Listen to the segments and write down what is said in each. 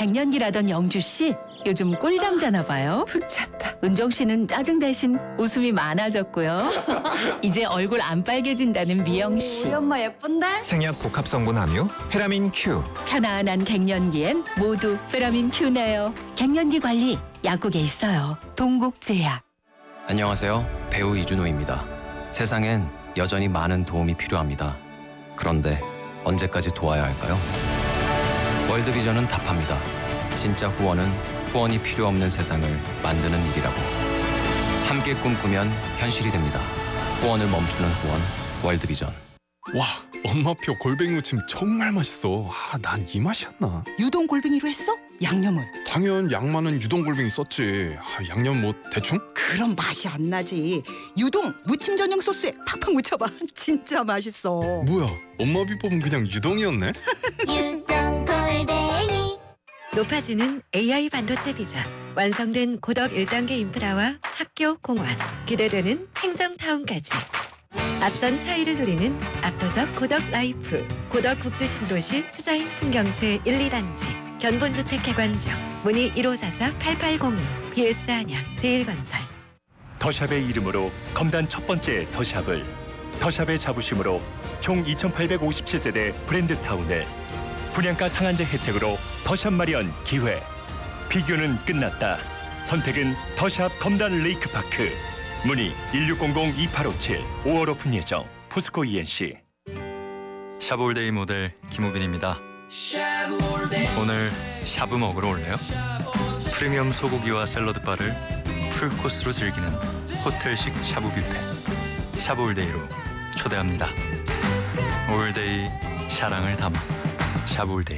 갱년기라던 영주 씨 요즘 꿀잠 자나 봐요. 푹 잤다. 은정 씨는 짜증 대신 웃음이 많아졌고요. 이제 얼굴 안 빨개진다는 미영 씨. 우리 엄마 예쁜데? 생약 복합 성분 함유 페라민 Q. 편안한 갱년기엔 모두 페라민 Q네요. 갱년기 관리 약국에 있어요. 동국제약. 안녕하세요. 배우 이준호입니다. 세상엔 여전히 많은 도움이 필요합니다. 그런데 언제까지 도와야 할까요? 월드비전은 답합니다. 진짜 후원은 후원이 필요 없는 세상을 만드는 일이라고. 함께 꿈꾸면 현실이 됩니다. 후원을 멈추는 후원, 월드비전. 와, 엄마표 골뱅이 무침 정말 맛있어. 난 이 맛이었나? 유동 골뱅이로 했어? 양념은? 당연 양만은 유동 골뱅이 썼지. 양념 뭐 대충? 그럼 맛이 안 나지. 유동 무침 전용 소스에 팍팍 묻혀봐. 진짜 맛있어. 뭐야, 엄마 비법은 그냥 유동이었네? 유동 골뱅이. 높아지는 AI 반도체 비전, 완성된 고덕 1단계 인프라와 학교, 공원, 기대되는 행정타운까지. 앞선 차이를 누리는 압도적 고덕 라이프, 고덕 국제신도시 수자인 풍경채 1, 2단지, 견본주택 개관정, 문의 1544-8802, BS 안양 제1건설. 더샵의 이름으로 검단 첫 번째 더샵을, 더샵의 자부심으로 총 2,857세대 브랜드타운을, 분양가 상한제 혜택으로 더샵 마련 기회. 비교는 끝났다. 선택은 더샵 검단 레이크파크. 문의 1600-2857, 5월 오픈 예정. 포스코 ENC. 샤브올데이 모델 김우빈입니다. 오늘 샤브 먹으러 올래요? 프리미엄 소고기와 샐러드 바를 풀코스로 즐기는 호텔식 샤브 뷔페. 샤브올데이로 초대합니다. 올데이 사랑을 담아 샤브올데이.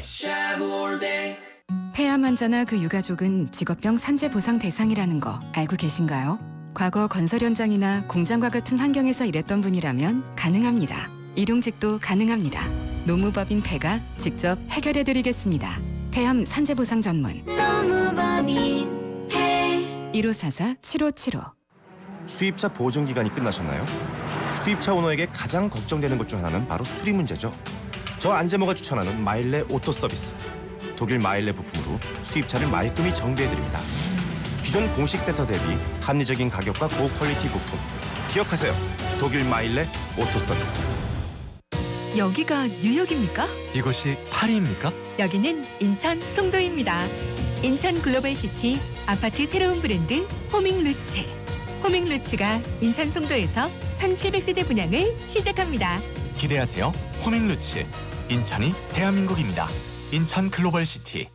폐암 환자나 그 유가족은 직업병 산재 보상 대상이라는 거 알고 계신가요? 과거 건설 현장이나 공장과 같은 환경에서 일했던 분이라면 가능합니다. 일용직도 가능합니다. 노무법인 폐가 직접 해결해드리겠습니다. 폐암 산재 보상 전문 노무법인 폐. 1544-7575. 수입차 보증 기간이 끝나셨나요? 수입차 오너에게 가장 걱정되는 것 중 하나는 바로 수리 문제죠. 저 안재모가 추천하는 마일레 오토 서비스. 독일 마일레 부품으로 수입차를 말끔히 정비해드립니다. 기존 공식 센터 대비 합리적인 가격과 고퀄리티 부품. 기억하세요. 독일 마일레 오토 서비스. 여기가 뉴욕입니까? 이곳이 파리입니까? 여기는 인천 송도입니다. 인천 글로벌시티 아파트 새로운 브랜드 호밍루츠. 호밍루츠가 인천 송도에서 1700세대 분양을 시작합니다. 기대하세요. 호밍루츠. 인천이 대한민국입니다. 인천 글로벌시티.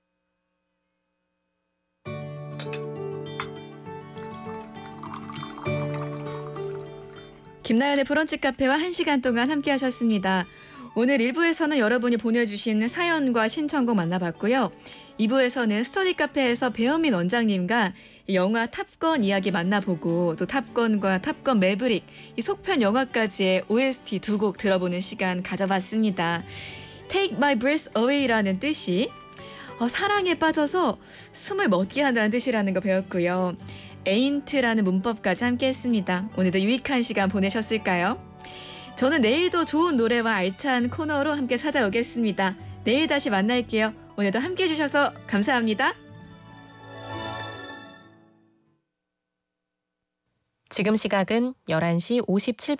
김나연의 브런치 카페와 1시간 동안 함께 하셨습니다. 오늘 1부에서는 여러분이 보내주신 사연과 신청곡 만나봤고요. 2부에서는 스터디 카페에서 배현민 원장님과 영화 탑건 이야기 만나보고 또 탑건과 탑건 매브릭 이 속편 영화까지의 OST 두 곡 들어보는 시간 가져봤습니다. Take my breath away라는 뜻이 사랑에 빠져서 숨을 멎게 한다는 뜻이라는 거 배웠고요. ain't라는 문법까지 함께 했습니다. 오늘도 유익한 시간 보내셨을까요? 저는 내일도 좋은 노래와 알찬 코너로 함께 찾아오겠습니다. 내일 다시 만날게요. 오늘도 함께 해주셔서 감사합니다. 지금 시각은 11시 57분.